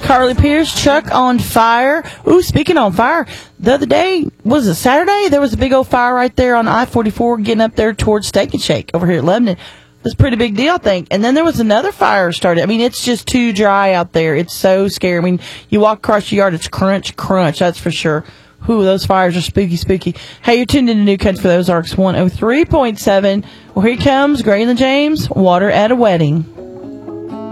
Carly Pierce, Chuck on fire. Ooh, speaking on fire, the other day, was it Saturday? There was a big old fire right there on I-44 getting up there towards Steak and Shake over here at Lebanon. It was a pretty big deal, I think. And then there was another fire started. I mean, it's just too dry out there. It's so scary. I mean, you walk across your yard, it's crunch, crunch, that's for sure. Ooh, those fires are spooky, spooky. Hey, you're tuned into New Country for the Ozarks 103.7. Well, here comes Graylin James, Water at a Wedding.